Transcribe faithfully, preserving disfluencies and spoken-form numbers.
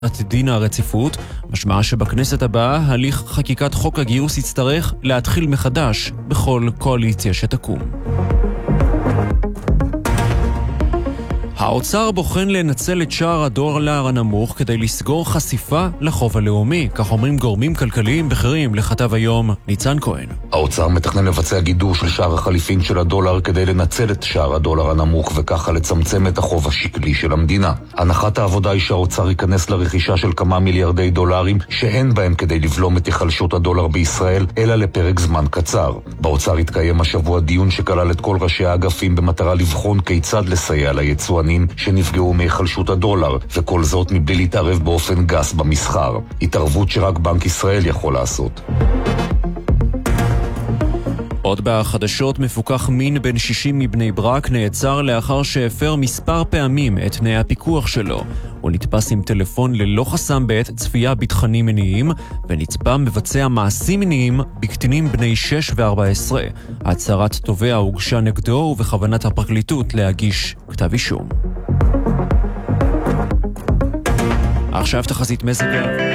דין הרציפות, משמע שבכנסת הבאה הליך חקיקת חוק הגיוס יצטרך להתחיל מחדש בכל קואליציה שתקום. האוצר בוחן לנצל את שער הדולר הנמוך כדי לסגור חשיפה לחוב הלאומי, כך אומרים גורמים כלכליים בכירים לכתב היום ניצן כהן. האוצר מתכנן לבצע גידור של שער החליפין של הדולר כדי לנצל את שער הדולר הנמוך וככה לצמצם את החוב השקלי של המדינה. הנחת העבודה היא שהאוצר ייכנס לרכישה של כמה מיליארדי דולרים שאין בהם כדי לבלום את היחלשות הדולר בישראל, אלא לפרק זמן קצר. באוצר התקיים השבוע דיון שכלל את כל ראשי האגפים במטרה לבחון כיצד לסייע ליצואנים שנפגעו מהיחלשות הדולר, וכל זאת מבלי להתערב באופן גס במסחר. התערבות שרק בנק ישראל יכול לעשות. עוד בחדשות, מפוקח מין בן שישים מבני ברק נעצר לאחר שהפר מספר פעמים את תנאי הפיקוח שלו. הוא נתפס עם טלפון ללא חסם בעת צפייה בתכנים מיניים, ונצפה מבצע מעשים מיניים בקטינים בני שש וארבע עשרה. הצהרת תובע הוגשה נגדו ובכוונת הפרקליטות להגיש כתב אישום. עכשיו תחזית מזג האוויר.